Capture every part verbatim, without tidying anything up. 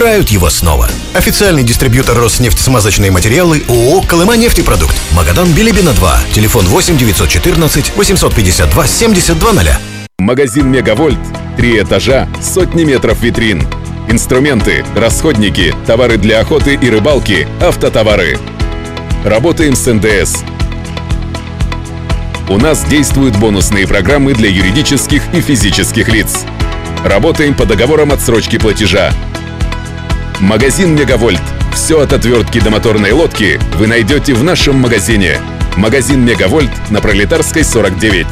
забирают его снова. Официальный дистрибьютор «Роснефть-смазочные материалы» ООО «Колыма-нефтепродукт». Магадан, Билибина два. Телефон восемь девятьсот четырнадцать восемьсот пятьдесят два семьдесят два ноль. Магазин «Мегавольт». Три этажа, сотни метров витрин. Инструменты, расходники, товары для охоты и рыбалки, автотовары. Работаем с эн дэ эс. У нас действуют бонусные программы для юридических и физических лиц. Работаем по договорам отсрочки платежа. Магазин «Мегавольт». Все от отвертки до моторной лодки вы найдете в нашем магазине. Магазин «Мегавольт» на Пролетарской, сорок девять.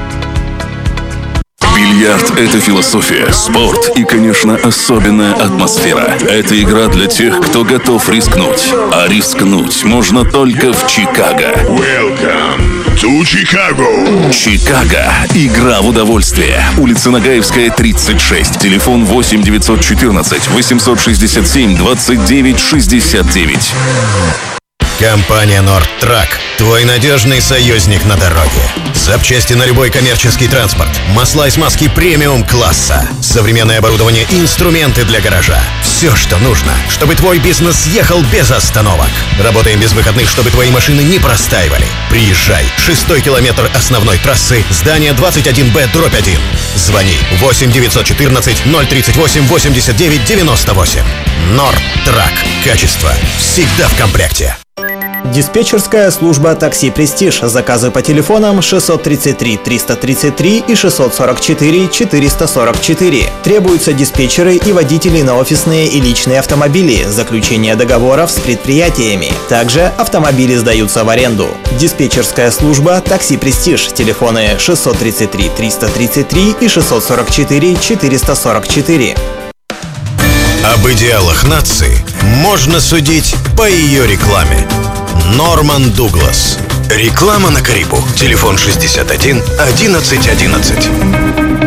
Бильярд — это философия, спорт и, конечно, особенная атмосфера. Это игра для тех, кто готов рискнуть. А рискнуть можно только в Чикаго. Welcome to Chicago. Чикаго. Игра в удовольствие. Улица Нагаевская, тридцать шесть. Телефон восемь девятьсот четырнадцать восемьсот шестьдесят семь двадцать девять шестьдесят девять. Компания «Нордтрак» – твой надежный союзник на дороге. Запчасти на любой коммерческий транспорт, масла и смазки премиум-класса, современное оборудование и инструменты для гаража. Все, что нужно, чтобы твой бизнес ехал без остановок. Работаем без выходных, чтобы твои машины не простаивали. Приезжай. Шестой километр основной трассы, здание двадцать один бэ дробь один. Звони восемь девятьсот четырнадцать ноль тридцать восемь восемьдесят девять девяносто восемь. «Нордтрак». Качество всегда в комплекте. Диспетчерская служба «Такси Престиж». Заказы по телефонам шестьсот тридцать три триста тридцать три и шестьсот сорок четыре четыреста сорок четыре. Требуются диспетчеры и водители на офисные и личные автомобили, заключение договоров с предприятиями. Также автомобили сдаются в аренду. Диспетчерская служба «Такси Престиж». Телефоны шестьсот тридцать три триста тридцать три и шестьсот сорок четыре четыреста сорок четыре. Об идеалах нации можно судить по ее рекламе. Норман Дуглас. Реклама на Карибу. Телефон шестьдесят один одиннадцать одиннадцать.